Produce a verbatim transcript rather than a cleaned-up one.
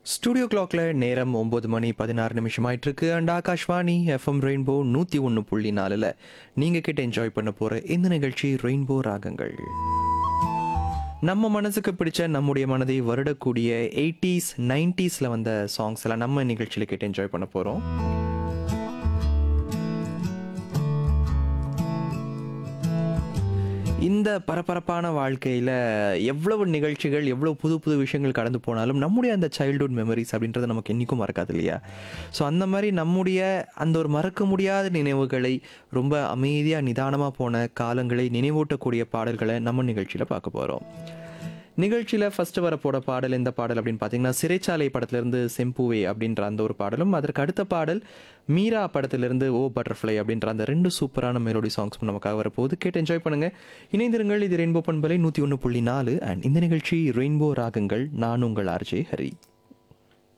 Studio கிளாக்ல நேரம் ஒன்பது மணி பதினாறு நிமிஷம் ஆயிட்டு இருக்கு. அண்ட் ஆகாஷ்வாணி எஃப்எம் ரெயின்போ நூற்றி ஒன்று புள்ளி நாலில் நீங்கள் கிட்ட என்ஜாய் பண்ண போகிற இந்த நிகழ்ச்சி ரெயின்போ ராகங்கள். நம்ம மனசுக்கு பிடிச்ச நம்முடைய மனதை வருடக்கூடிய எயிட்டிஸ் நைன்டிஸில் வந்த சாங்ஸ் எல்லாம் நம்ம நிகழ்ச்சியில் கேட்டு என்ஜாய் பண்ண போகிறோம். இந்த பரபரப்பான வாழ்க்கையில் எவ்வளவு நிகழ்ச்சிகள் எவ்வளோ புது புது விஷயங்கள் கடந்து போனாலும் நம்முடைய அந்த சைல்டுஹுட் மெமரிஸ் அப்படின்றது நமக்கு என்றைக்கும் மறக்காது இல்லையா? ஸோ அந்த மாதிரி நம்முடைய அந்த ஒரு மறக்க முடியாத நினைவுகளை ரொம்ப அமைதியாக நிதானமாக போன காலங்களை நினைவூட்டக்கூடிய பாடல்களை நம்ம நிகழ்ச்சியில் பார்க்க போகிறோம். நிகழ்ச்சியில் ஃபஸ்ட்டு வரப்போட பாடல் எந்த பாடல் அப்படின்னு பார்த்தீங்கன்னா, சிறைச்சாலை படத்திலிருந்து செம்பூவே அப்படின்ற அந்த ஒரு பாடலும், அதற்கு அடுத்த பாடல் மீரா படத்திலிருந்து ஓ பட்டர்ஃப்ளை அப்படின்ற அந்த ரெண்டு சூப்பரான மெலோடி சாங்ஸும் நமக்காக வரப்போகுது. கேட்டு என்ஜாய் பண்ணுங்கள். இணைந்திருங்கள். இது ரெயின்போ பண்பலை நூற்றி ஒன்று புள்ளி நாலு. அண்ட் இந்த நிகழ்ச்சி ரெயின்போ ராகங்கள். நான் உங்கள் ஆர்ஜே ஹரி.